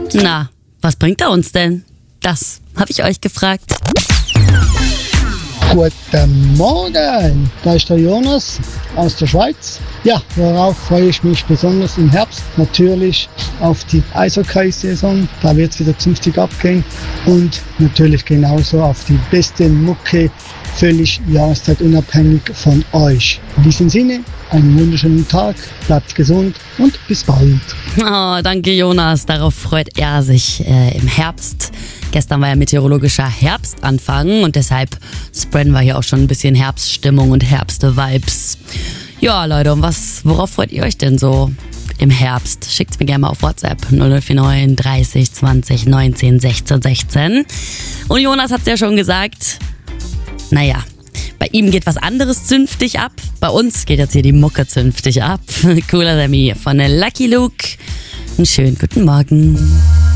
Na, was bringt er uns denn? Das habe ich euch gefragt. Guten Morgen, da ist der Jonas aus der Schweiz. Ja, worauf freue ich mich besonders im Herbst? Natürlich auf die Eishockey-Saison, da wird es wieder zünftig abgehen. Und natürlich genauso auf die beste Mucke, völlig jahreszeitunabhängig von euch. In diesem Sinne, einen wunderschönen Tag, bleibt gesund und bis bald. Oh, danke Jonas, darauf freut er sich im Herbst. Gestern war ja meteorologischer Herbstanfang und deshalb spreaden wir hier auch schon ein bisschen Herbststimmung und Herbst-Vibes. Ja Leute, und worauf freut ihr euch denn so im Herbst? Schickt's mir gerne mal auf WhatsApp 0049 30 20 19 16 16. Und Jonas hat's ja schon gesagt, naja, bei ihm geht was anderes zünftig ab. Bei uns geht jetzt hier die Mucke zünftig ab. Cooler Sammy von Lucky Luke. Einen schönen guten Morgen.